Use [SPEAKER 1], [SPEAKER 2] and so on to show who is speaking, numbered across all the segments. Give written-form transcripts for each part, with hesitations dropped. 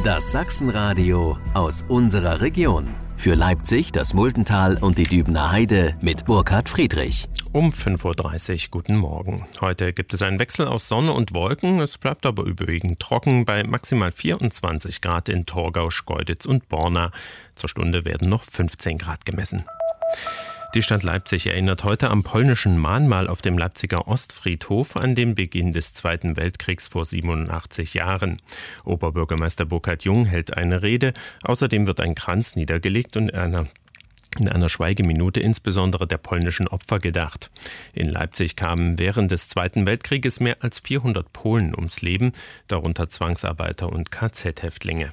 [SPEAKER 1] Das Sachsenradio aus unserer Region. Für Leipzig, das Multental und die Dübener Heide mit Burkhard Friedrich.
[SPEAKER 2] Um 5.30 Uhr, guten Morgen. Heute gibt es einen Wechsel aus Sonne und Wolken. Es bleibt aber überwiegend trocken bei maximal 24 Grad in Torgau, Schkeuditz und Borna. Zur Stunde werden noch 15 Grad gemessen. Die Stadt Leipzig erinnert heute am polnischen Mahnmal auf dem Leipziger Ostfriedhof an den Beginn des Zweiten Weltkriegs vor 87 Jahren. Oberbürgermeister Burkhard Jung hält eine Rede. Außerdem wird ein Kranz niedergelegt und in einer Schweigeminute insbesondere der polnischen Opfer gedacht. In Leipzig kamen während des Zweiten Weltkrieges mehr als 400 Polen ums Leben, darunter Zwangsarbeiter und KZ-Häftlinge.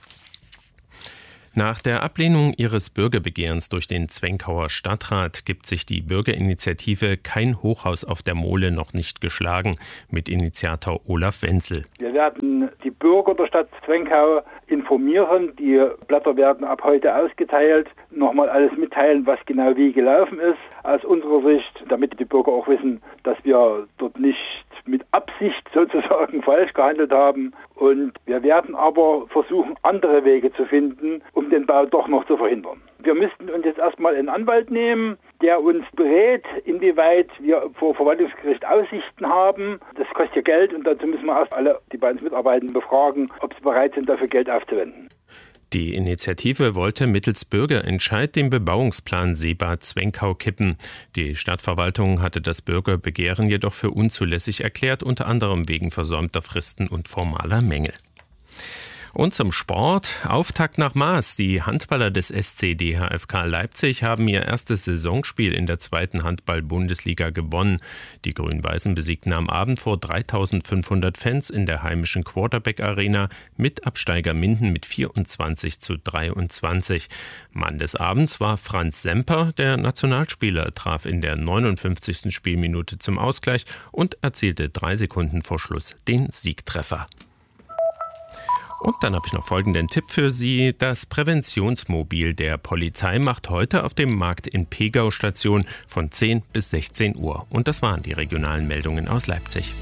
[SPEAKER 2] Nach der Ablehnung ihres Bürgerbegehrens durch den Zwenkauer Stadtrat gibt sich die Bürgerinitiative Kein Hochhaus auf der Mole noch nicht geschlagen, mit Initiator Olaf Wenzel.
[SPEAKER 3] Wir werden die Bürger der Stadt Zwenkau informieren. Die Blätter werden ab heute ausgeteilt. Nochmal alles mitteilen, was genau wie gelaufen ist. Aus unserer Sicht, damit die Bürger auch wissen, dass wir dort nicht mit Absicht sozusagen falsch gehandelt haben. Und wir werden aber versuchen, andere Wege zu finden, um den Bau doch noch zu verhindern. Wir müssten uns jetzt erstmal einen Anwalt nehmen, der uns berät, inwieweit wir vor Verwaltungsgericht Aussichten haben. Das kostet ja Geld und dazu müssen wir erst alle, die bei uns mitarbeiten, befragen, ob sie bereit sind, dafür Geld aufzuwenden.
[SPEAKER 2] Die Initiative wollte mittels Bürgerentscheid den Bebauungsplan Seebad Zwenkau kippen. Die Stadtverwaltung hatte das Bürgerbegehren jedoch für unzulässig erklärt, unter anderem wegen versäumter Fristen und formaler Mängel. Und zum Sport. Auftakt nach Maß. Die Handballer des SC DHFK Leipzig haben ihr erstes Saisonspiel in der zweiten Handball-Bundesliga gewonnen. Die Grün-Weißen besiegten am Abend vor 3.500 Fans in der heimischen Quarterback-Arena mit Absteiger Minden mit 24:23. Mann des Abends war Franz Semper. Der Nationalspieler traf in der 59. Spielminute zum Ausgleich und erzielte 3 Sekunden vor Schluss den Siegtreffer. Und dann habe ich noch folgenden Tipp für Sie. Das Präventionsmobil der Polizei macht heute auf dem Markt in Pegau Station von 10 bis 16 Uhr. Und das waren die regionalen Meldungen aus Leipzig.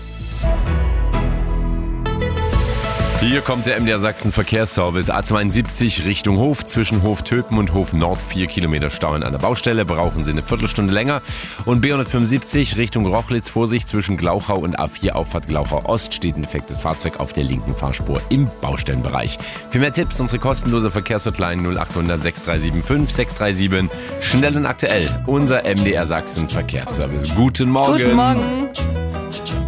[SPEAKER 4] Hier kommt der MDR Sachsen Verkehrsservice. A72 Richtung Hof, zwischen Hof Töpen und Hof Nord 4 Kilometer Stau an der Baustelle, brauchen Sie eine Viertelstunde länger. Und B175 Richtung Rochlitz, Vorsicht, zwischen Glauchau und A4 Auffahrt Glauchau Ost steht ein defektes Fahrzeug auf der linken Fahrspur im Baustellenbereich. Für mehr Tipps unsere kostenlose Verkehrshotline 0800 6375 637. Schnell und aktuell, unser MDR Sachsen Verkehrsservice. Guten Morgen.
[SPEAKER 5] Guten Morgen.